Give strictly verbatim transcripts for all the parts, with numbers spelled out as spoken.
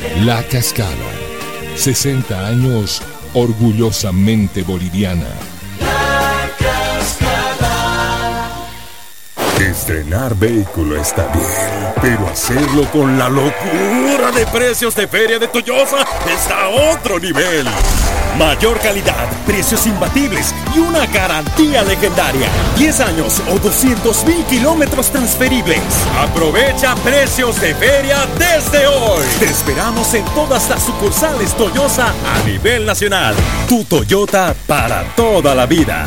La Cascada. sesenta años orgullosamente boliviana. La Cascada. Estrenar vehículo está bien, pero hacerlo con la locura de precios de Feria de Toyosa está a otro nivel. Mayor calidad, precios imbatibles y una garantía legendaria. diez años o doscientos mil kilómetros transferibles. Aprovecha precios de feria desde hoy. Te esperamos en todas las sucursales Toyosa a nivel nacional. Tu Toyota para toda la vida.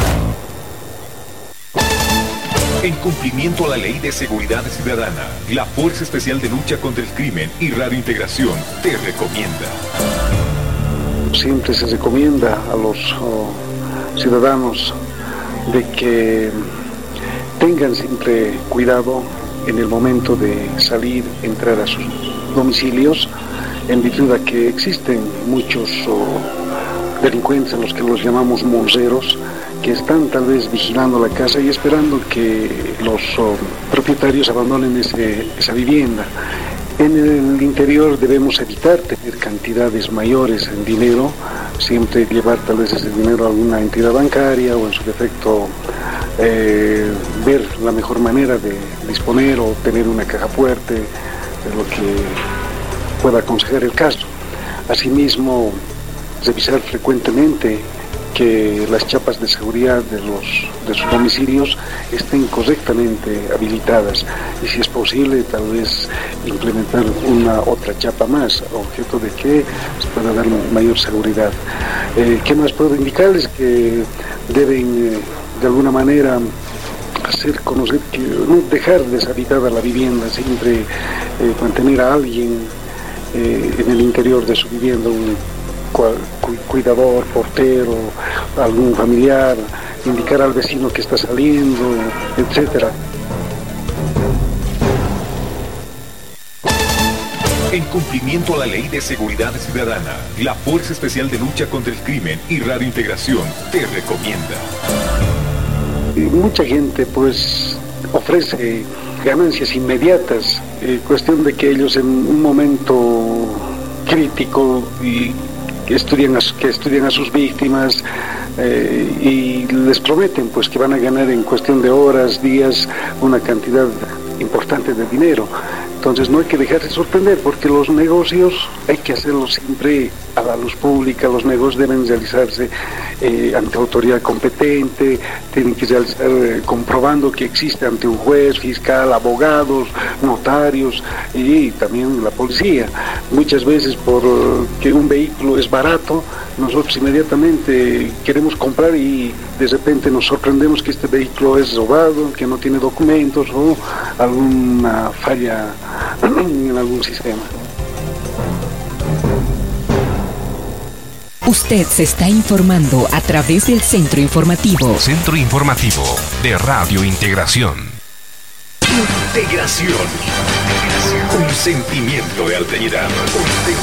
En cumplimiento a la Ley de Seguridad Ciudadana, la Fuerza Especial de Lucha contra el Crimen y Radio Integración te recomienda. Siempre se recomienda a los oh, ciudadanos de que tengan siempre cuidado en el momento de salir, entrar a sus domicilios, en virtud de que existen muchos oh, delincuentes, a los que los llamamos monceros, que están tal vez vigilando la casa y esperando que los oh, propietarios abandonen ese, esa vivienda. En el interior debemos evitar tener cantidades mayores en dinero, siempre llevar tal vez ese dinero a alguna entidad bancaria o en su defecto eh, ver la mejor manera de disponer o tener una caja fuerte, de lo que pueda aconsejar el caso. Asimismo, revisar frecuentemente que las chapas de seguridad de los de sus domicilios estén correctamente habilitadas y, si es posible, tal vez implementar una otra chapa más, objeto de que se pueda dar mayor seguridad. Eh, ¿Qué más puedo indicarles? Que deben eh, de alguna manera hacer conocer que no dejar deshabitada la vivienda, siempre eh, mantener a alguien eh, en el interior de su vivienda, un cuidador, portero, algún familiar, indicar al vecino que está saliendo, etcétera. En cumplimiento a la Ley de Seguridad Ciudadana, la Fuerza Especial de Lucha contra el Crimen y Radio Integración te recomienda. Mucha gente pues ofrece ganancias inmediatas, eh, cuestión de que ellos en un momento crítico y que estudian a, que estudian a sus víctimas eh, y les prometen pues que van a ganar en cuestión de horas, días, una cantidad importante de dinero. Entonces no hay que dejarse sorprender, porque los negocios hay que hacerlos siempre a la luz pública. Los negocios deben realizarse eh, ante autoridad competente, tienen que realizar eh, comprobando que existe ante un juez, fiscal, abogados, notarios y también la policía. Muchas veces por uh, que un vehículo es barato, nosotros inmediatamente queremos comprar y de repente nos sorprendemos que este vehículo es robado, que no tiene documentos o alguna falla en algún sistema. Usted se está informando a través del Centro Informativo. Centro Informativo de Radio Integración. Integración. Un sentimiento de alteridad. Un